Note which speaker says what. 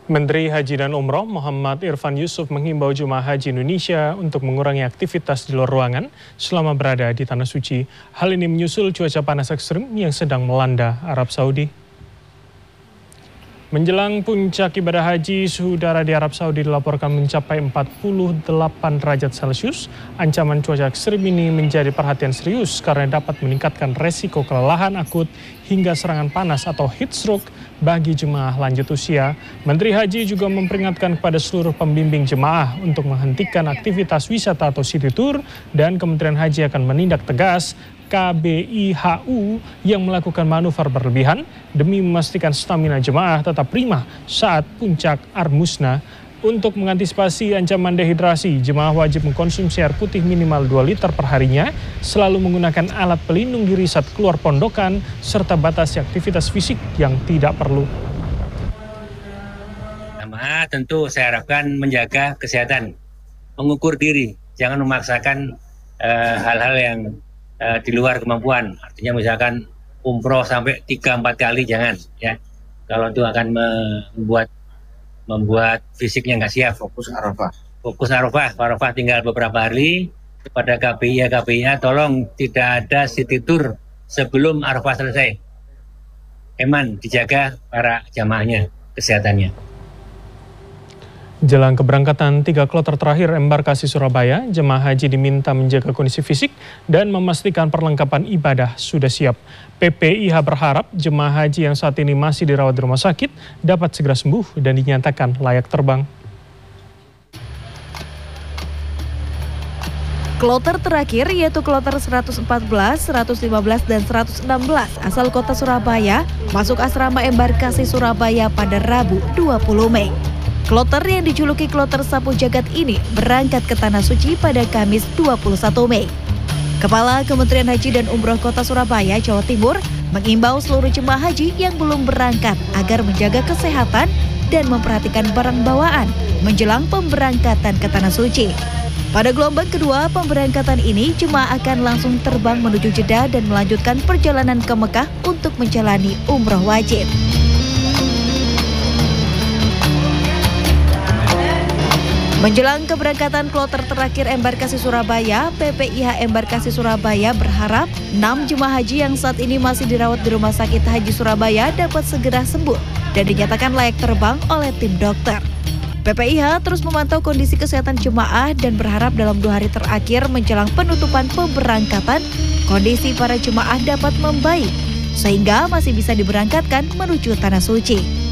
Speaker 1: Menteri Haji dan Umroh Muhammad Irfan Yusuf menghimbau jemaah haji Indonesia untuk mengurangi aktivitas di luar ruangan selama berada di Tanah Suci. Hal ini menyusul cuaca panas ekstrim yang sedang melanda Arab Saudi. Menjelang puncak ibadah haji, suhu udara di Arab Saudi dilaporkan mencapai 48 derajat Celcius. Ancaman cuaca ekstrim ini menjadi perhatian serius karena dapat meningkatkan resiko kelelahan akut hingga serangan panas atau heat stroke bagi jemaah lanjut usia. Menteri Haji juga memperingatkan kepada seluruh pembimbing jemaah untuk menghentikan aktivitas wisata atau city tour, dan Kementerian Haji akan menindak tegas KBIHU yang melakukan manuver berlebihan demi memastikan stamina jemaah tetap prima saat puncak Armusna. Untuk mengantisipasi ancaman dehidrasi, jemaah wajib mengkonsumsi air putih minimal 2 liter per harinya, selalu menggunakan alat pelindung diri saat keluar pondokan, serta batasi aktivitas fisik yang tidak perlu.
Speaker 2: Jemaah tentu saya harapkan menjaga kesehatan, mengukur diri, jangan memaksakan hal-hal yang di luar kemampuan. Artinya misalkan umroh sampai 3-4 kali jangan, ya. Kalau itu akan membuat fisiknya nggak siap. Fokus Arafah tinggal beberapa hari. Kepada KPIA tolong tidak ada city tour sebelum Arafah selesai. Eman dijaga para jamaahnya kesehatannya.
Speaker 1: Jelang keberangkatan 3 kloter terakhir embarkasi Surabaya, jemaah haji diminta menjaga kondisi fisik dan memastikan perlengkapan ibadah sudah siap. PPIH berharap jemaah haji yang saat ini masih dirawat di rumah sakit dapat segera sembuh dan dinyatakan layak terbang.
Speaker 3: Kloter terakhir yaitu kloter 114, 115, dan 116 asal kota Surabaya masuk asrama embarkasi Surabaya pada Rabu 20 Mei. Kloter yang dijuluki kloter sapu jagat ini berangkat ke Tanah Suci pada Kamis 21 Mei. Kepala Kementerian Haji dan Umroh Kota Surabaya, Jawa Timur, mengimbau seluruh jemaah haji yang belum berangkat agar menjaga kesehatan dan memperhatikan barang bawaan menjelang pemberangkatan ke Tanah Suci. Pada gelombang kedua pemberangkatan ini, jemaah akan langsung terbang menuju Jeddah dan melanjutkan perjalanan ke Mekah untuk menjalani umroh wajib. Menjelang keberangkatan kloter terakhir embarkasi Surabaya, PPIH Embarkasi Surabaya berharap 6 jemaah haji yang saat ini masih dirawat di Rumah Sakit Haji Surabaya dapat segera sembuh dan dinyatakan layak terbang oleh tim dokter. PPIH terus memantau kondisi kesehatan jemaah dan berharap dalam 2 hari terakhir menjelang penutupan pemberangkatan, kondisi para jemaah dapat membaik sehingga masih bisa diberangkatkan menuju Tanah Suci.